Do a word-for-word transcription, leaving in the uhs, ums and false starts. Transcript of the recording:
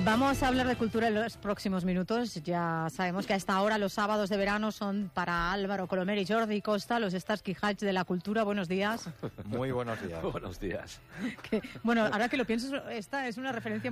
Vamos a hablar de cultura en los próximos minutos. Ya sabemos que a esta hora los sábados de verano son para Álvaro Colomer y Jordi Costa, los Starsky Hutch de la cultura. Buenos días. Muy buenos días. Buenos días. Que, bueno, ahora que lo pienso, esta es una referencia